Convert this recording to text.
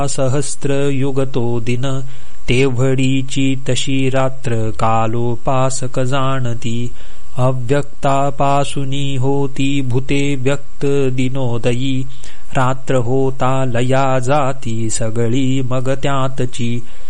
सहस्त्र युगतो दिन तेवढीची तशी रात्र कालोपासक जाणती अव्यक्तापासुनी होती भूते व्यक्त दिनोदयी रात्र होता लया जाती सगळी मग त्यातची